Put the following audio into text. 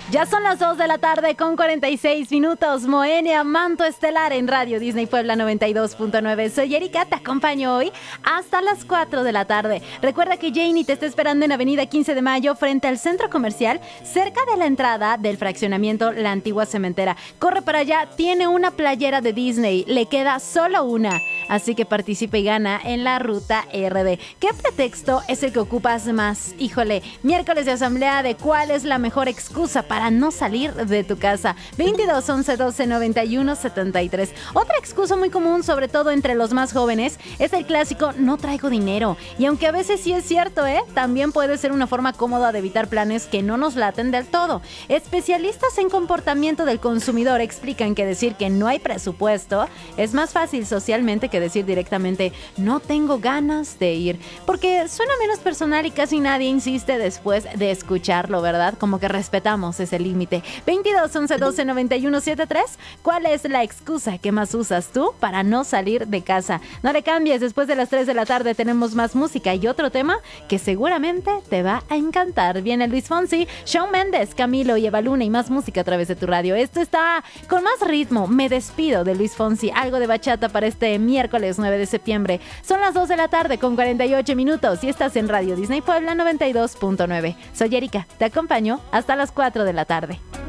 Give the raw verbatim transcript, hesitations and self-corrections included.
Ya son las dos de la tarde con cuarenta y seis minutos. Moenia, Manto Estelar en Radio Disney Puebla noventa y dos punto nueve. Soy Erika, te acompaño hoy hasta las cuatro de la tarde. Recuerda que Janie te está esperando en Avenida quince de Mayo frente al centro comercial, cerca de la entrada del fraccionamiento La Antigua Cementera. Corre para allá, tiene una playera de Disney, le queda solo una. Así que participa y gana en la Ruta R D. ¿Qué pretexto es el que ocupas más? Híjole, miércoles de asamblea de cuál es la mejor excusa para no salir de tu casa. veintidós, once, doce, noventa y uno, setenta y tres. Otra excusa muy común, sobre todo entre los más jóvenes, es el clásico no traigo dinero. Y aunque a veces sí es cierto, ¿eh? También puede ser una forma cómoda de evitar planes que no nos laten del todo. Especialistas en comportamiento del consumidor explican que decir que no hay presupuesto es más fácil socialmente que decir directamente no tengo ganas de ir, porque suena menos personal y casi nadie insiste después de escucharlo, ¿verdad? Como que respetamos ese límite. veintidós, once, doce, noventa y uno, setenta y tres. ¿Cuál es la excusa que más usas tú para no salir de casa? No le cambies, después de las tres de la tarde tenemos más música y otro tema que seguramente te va a encantar. Viene Luis Fonsi, Shawn Mendes, Camilo y Eva Luna y más música a través de tu radio. Esto está con más ritmo. Me despido de Luis Fonsi, algo de bachata para este miércoles nueve de septiembre. Son las dos de la tarde con cuarenta y ocho minutos y estás en Radio Disney Puebla noventa y dos punto nueve. Soy Erika, te acompaño hasta las cuatro de la tarde.